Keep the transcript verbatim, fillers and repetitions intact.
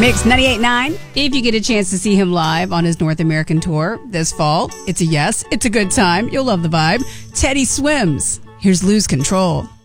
Mix ninety-eight point nine. If you get a chance to see him live on his North American tour this fall, it's a yes. It's a good time. You'll love the vibe. Teddy Swims. Here's Lose Control.